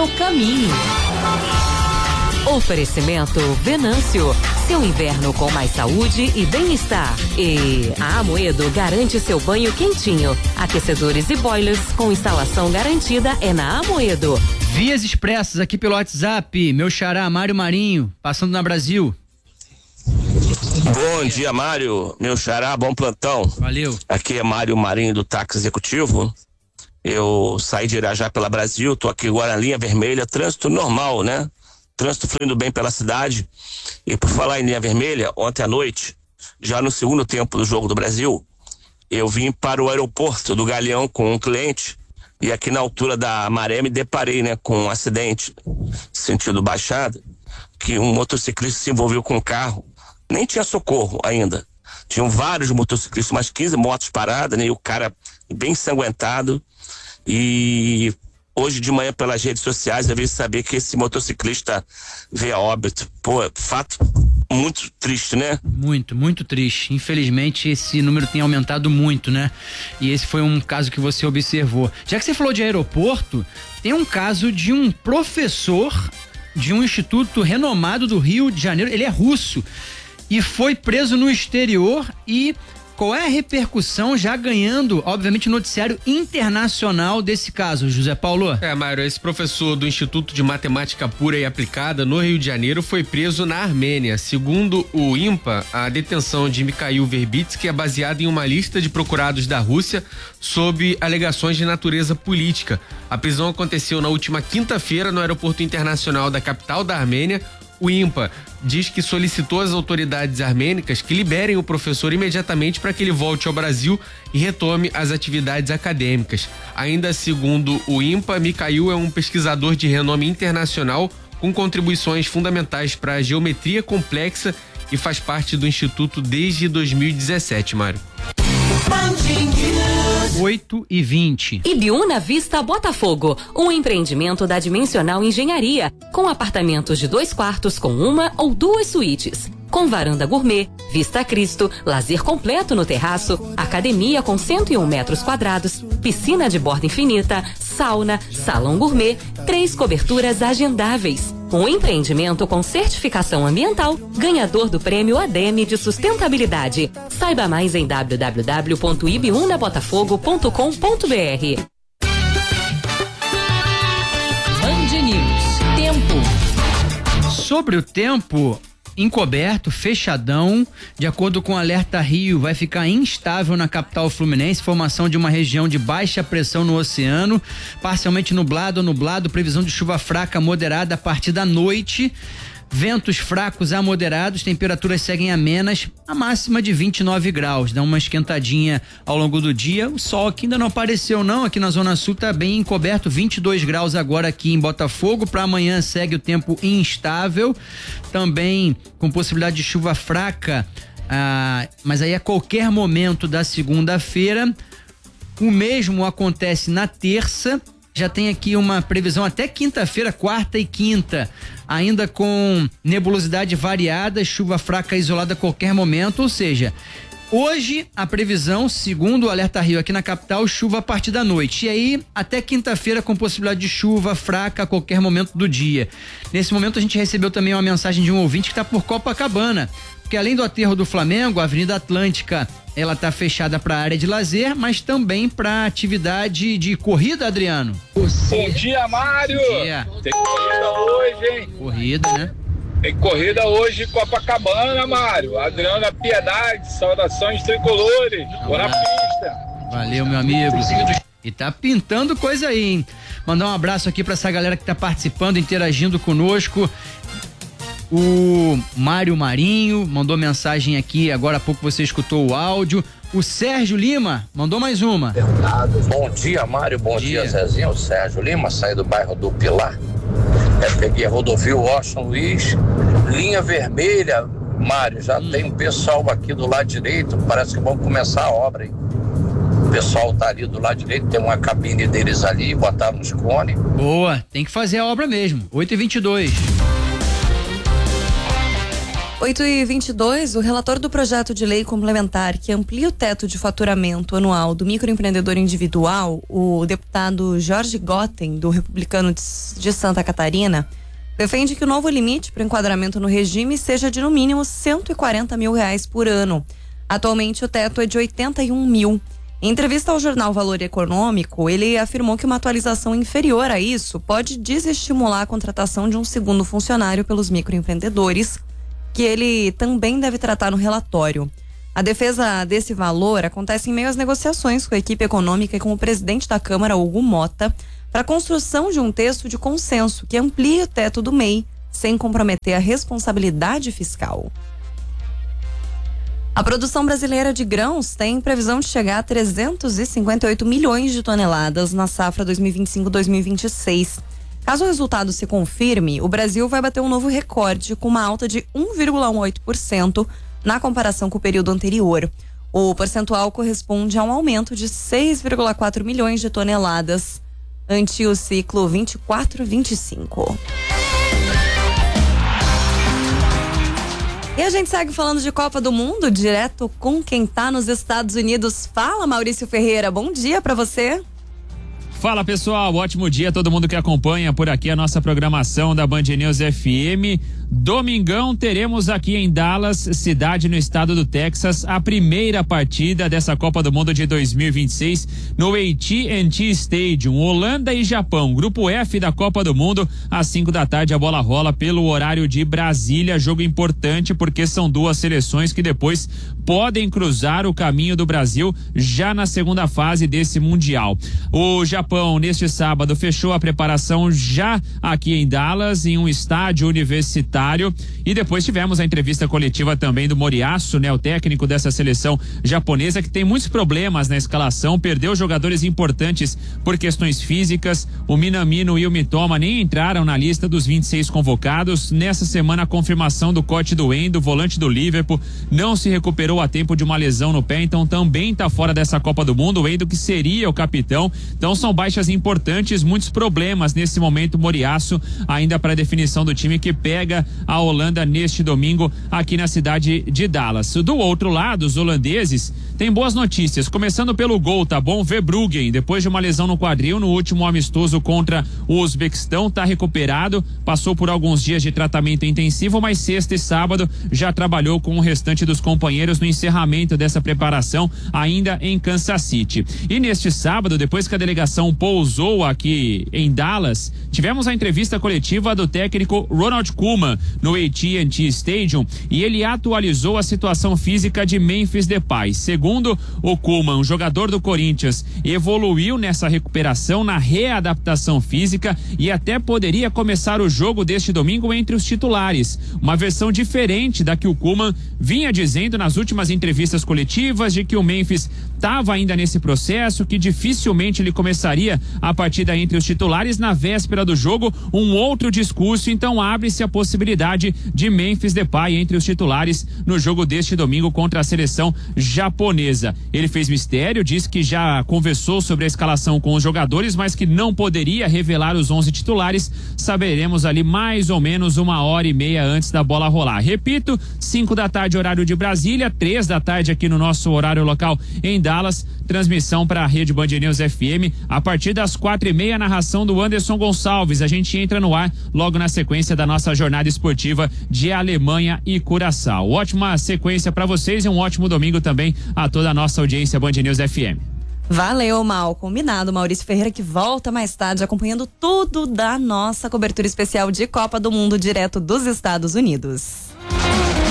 caminho. Oferecimento Venâncio, seu inverno com mais saúde e bem-estar. E a Amoedo garante seu banho quentinho. Aquecedores e boilers com instalação garantida é na Amoedo. Vias expressas aqui pelo WhatsApp, meu xará Mário Marinho, passando na Brasil. Bom dia, Mário, meu xará, bom plantão. Valeu. Aqui é Mário Marinho do Táxi Executivo. Eu saí de Irajá pela Brasil, tô aqui agora na linha vermelha, trânsito normal, né? Trânsito fluindo bem pela cidade. E por falar em linha vermelha, ontem à noite, já no segundo tempo do Jogo do Brasil, eu vim para o aeroporto do Galeão com um cliente e aqui na altura da Maré me deparei, né, com um acidente sentido Baixada, que um motociclista se envolveu com um carro. Nem tinha socorro ainda. Tinham vários motociclistas, umas 15 motos paradas, né, e o cara bem ensanguentado. E hoje de manhã pelas redes sociais eu vi saber que esse motociclista veio a óbito. Pô, fato muito triste, né? Muito, muito triste. Infelizmente esse número tem aumentado muito, né? E esse foi um caso que você observou. Já que você falou de aeroporto, tem um caso de um professor de um instituto renomado do Rio de Janeiro, ele é russo, e foi preso no exterior. E qual é a repercussão, já ganhando, obviamente, noticiário internacional desse caso, José Paulo? Mário, esse professor do Instituto de Matemática Pura e Aplicada no Rio de Janeiro foi preso na Armênia. Segundo o INPA, a detenção de Mikhail Verbitsky é baseada em uma lista de procurados da Rússia sob alegações de natureza política. A prisão aconteceu na última quinta-feira no aeroporto internacional da capital da Armênia. O INPA diz que solicitou às autoridades armênicas que liberem o professor imediatamente para que ele volte ao Brasil e retome as atividades acadêmicas. Ainda segundo o INPA, Mikhail é um pesquisador de renome internacional com contribuições fundamentais para a geometria complexa e faz parte do Instituto desde 2017, Mário. 8h20. Ibiúna Vista Botafogo, um empreendimento da Dimensional Engenharia, com apartamentos de 2 quartos com 1 ou 2 suítes, com varanda gourmet, vista a Cristo, lazer completo no terraço, academia com 101 metros quadrados, piscina de borda infinita, sauna, salão gourmet, 3 coberturas agendáveis. Um empreendimento com certificação ambiental, ganhador do prêmio ADEME de sustentabilidade. Saiba mais em www.ibiunabotafogo.com.br. Band News. Tempo. Sobre o tempo, encoberto, fechadão, de acordo com o Alerta Rio, vai ficar instável na capital fluminense, formação de uma região de baixa pressão no oceano, parcialmente nublado ou nublado, previsão de chuva fraca moderada a partir da noite, ventos fracos a moderados, temperaturas seguem amenas, a máxima de 29 graus, dá uma esquentadinha ao longo do dia. O sol aqui ainda não apareceu não, aqui na Zona Sul tá bem encoberto, 22 graus agora aqui em Botafogo. Para amanhã segue o tempo instável, também com possibilidade de chuva fraca, mas aí a qualquer momento da segunda-feira. O mesmo acontece na terça. Já tem aqui uma previsão até quinta-feira, quarta e quinta, ainda com nebulosidade variada, chuva fraca isolada a qualquer momento, ou seja, hoje a previsão, segundo o Alerta Rio aqui na capital, chuva a partir da noite. E aí, até quinta-feira com possibilidade de chuva fraca a qualquer momento do dia. Nesse momento a gente recebeu também uma mensagem de um ouvinte que está por Copacabana, porque além do aterro do Flamengo, a Avenida Atlântica, ela tá fechada para área de lazer, mas também para atividade de corrida, Adriano. Bom dia, Mário. Bom dia. Tem corrida hoje, hein? Corrida, né? Tem corrida hoje em Copacabana, Mário. Adriana Piedade, saudações tricolores. Tô na pista. Valeu, meu amigo. E tá pintando coisa aí, hein? Mandar um abraço aqui para essa galera que tá participando, interagindo conosco. O Mário Marinho mandou mensagem aqui, agora há pouco você escutou o áudio. O Sérgio Lima mandou mais uma. Bom dia, Mário, bom dia, Zezinho. O Sérgio Lima, saí do bairro do Pilar. Peguei a rodovia Washington Luiz, linha vermelha. Mário, já tem um pessoal aqui do lado direito, parece que vão começar a obra, hein? O pessoal tá ali do lado direito, tem uma cabine deles ali, botaram nos cones. Boa, tem que fazer a obra mesmo. 8h22. 8h22, o relator do projeto de lei complementar que amplia o teto de faturamento anual do microempreendedor individual, o deputado Jorge Gotten, do Republicano de Santa Catarina, defende que o novo limite para o enquadramento no regime seja de no mínimo R$140 mil por ano. Atualmente o teto é de 81 mil. Em entrevista ao jornal Valor Econômico, ele afirmou que uma atualização inferior a isso pode desestimular a contratação de um segundo funcionário pelos microempreendedores, que ele também deve tratar no relatório. A defesa desse valor acontece em meio às negociações com a equipe econômica e com o presidente da Câmara, Hugo Mota, para a construção de um texto de consenso que amplie o teto do MEI sem comprometer a responsabilidade fiscal. A produção brasileira de grãos tem previsão de chegar a 358 milhões de toneladas na safra 2025-2026. Caso o resultado se confirme, o Brasil vai bater um novo recorde com uma alta de 1,18% na comparação com o período anterior. O percentual corresponde a um aumento de 6,4 milhões de toneladas ante o ciclo 24-25. E a gente segue falando de Copa do Mundo, direto com quem tá nos Estados Unidos. Fala, Maurício Ferreira, bom dia pra você. Fala, pessoal, ótimo dia a todo mundo que acompanha por aqui a nossa programação da Band News FM. Domingão teremos aqui em Dallas, cidade no estado do Texas, a primeira partida dessa Copa do Mundo de 2026 no AT&T Stadium. Holanda e Japão, grupo F da Copa do Mundo, às 5 da tarde a bola rola pelo horário de Brasília. Jogo importante porque são duas seleções que depois podem cruzar o caminho do Brasil já na segunda fase desse Mundial. O Japão, neste sábado, fechou a preparação já aqui em Dallas, em um estádio universitário. E depois tivemos a entrevista coletiva também do Moriyasu, né, o técnico dessa seleção japonesa, que tem muitos problemas na escalação, perdeu jogadores importantes por questões físicas. O Minamino e o Mitoma nem entraram na lista dos 26 convocados. Nessa semana, a confirmação do corte do Endo, volante do Liverpool, não se recuperou a tempo de uma lesão no pé, então também está fora dessa Copa do Mundo. O Endo, que seria o capitão. Então são baixas importantes, muitos problemas nesse momento. Moriyasu ainda para a definição do time que pega a Holanda neste domingo aqui na cidade de Dallas. Do outro lado, os holandeses têm boas notícias, começando pelo gol, tá bom? Verbruggen, depois de uma lesão no quadril no último amistoso contra o Uzbequistão, tá recuperado, passou por alguns dias de tratamento intensivo, mas sexta e sábado já trabalhou com o restante dos companheiros no encerramento dessa preparação ainda em Kansas City. E neste sábado, depois que a delegação pousou aqui em Dallas, tivemos a entrevista coletiva do técnico Ronald Koeman no AT&T Stadium e ele atualizou a situação física de Memphis Depay. Segundo o Koeman, o jogador do Corinthians evoluiu nessa recuperação, na readaptação física e até poderia começar o jogo deste domingo entre os titulares. Uma versão diferente da que o Koeman vinha dizendo nas últimas entrevistas coletivas, de que o Memphis estava ainda nesse processo, que dificilmente ele começaria a partida entre os titulares. Na véspera do jogo, um outro discurso, então abre-se a possibilidade de Memphis Depay entre os titulares no jogo deste domingo contra a seleção japonesa. Ele fez mistério, disse que já conversou sobre a escalação com os jogadores, mas que não poderia revelar os 11 titulares. Saberemos ali mais ou menos 1h30 antes da bola rolar. Repito, 5 da tarde horário de Brasília, 3 da tarde aqui no nosso horário local em Dallas. Transmissão para a Rede Band News FM a partir das 4h30, narração do Anderson Gonçalves. A gente entra no ar logo na sequência da nossa jornada esportiva de Alemanha e Curaçao. Ótima sequência para vocês e um ótimo domingo também a toda a nossa audiência Band News FM. Valeu, Mal. Combinado. Maurício Ferreira que volta mais tarde acompanhando tudo da nossa cobertura especial de Copa do Mundo direto dos Estados Unidos.